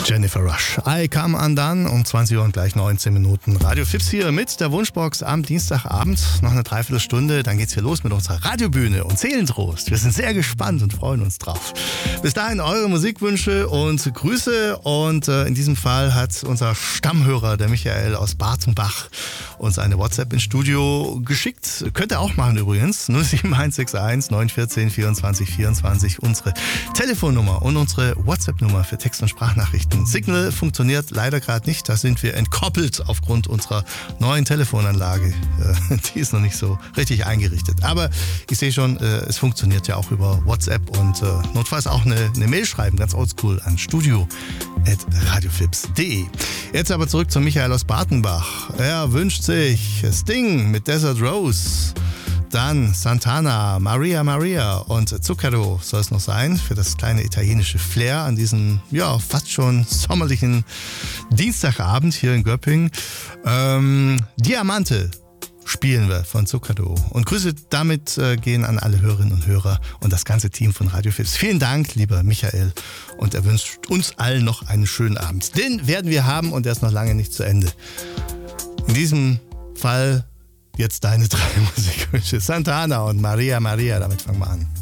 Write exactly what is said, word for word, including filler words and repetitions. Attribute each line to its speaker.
Speaker 1: Jennifer Rush. I Come Undone um zwanzig Uhr und gleich neunzehn Minuten. Radio Fips hier mit der Wunschbox am Dienstagabend. Noch eine Dreiviertelstunde, dann geht's hier los mit unserer Radiobühne und Seelentrost. Wir sind sehr gespannt und freuen uns drauf. Bis dahin eure Musikwünsche und Grüße. Und äh, in diesem Fall hat unser Stammhörer, der Michael aus Bartenbach, uns eine WhatsApp ins Studio geschickt. Könnt ihr auch machen übrigens. null sieben eins sechs eins neun eins vier vierundzwanzig vierundzwanzig. Unsere Telefonnummer und unsere WhatsApp-Nummer für Text- und Sprachnachrichten. Signal funktioniert leider gerade nicht. Da sind wir entkoppelt aufgrund unserer neuen Telefonanlage. Die ist noch nicht so richtig eingerichtet. Aber ich sehe schon, es funktioniert ja auch über WhatsApp und notfalls auch eine, eine Mail schreiben, ganz oldschool, an studio at radiofips punkt de. Jetzt aber zurück zu Michael aus Bartenbach. Er wünscht sich Sting mit Desert Rose. Dann Santana, Maria Maria und Zucchero soll es noch sein für das kleine italienische Flair an diesem, ja, fast schon sommerlichen Dienstagabend hier in Göppingen. Ähm, Diamante spielen wir von Zucchero. Und Grüße damit äh, gehen an alle Hörerinnen und Hörer und das ganze Team von Radio Fips. Vielen Dank, lieber Michael. Und er wünscht uns allen noch einen schönen Abend. Den werden wir haben und der ist noch lange nicht zu Ende. In diesem Fall jetzt deine drei Musikwünsche. Santana und Maria Maria, damit fangen wir an.